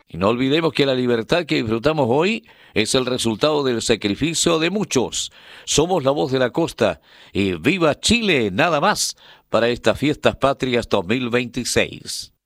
Y no olvidemos que la libertad que disfrutamos hoy es el resultado del sacrificio de muchos. Somos la voz de la costa y viva Chile, nada más, para estas fiestas patrias 2026.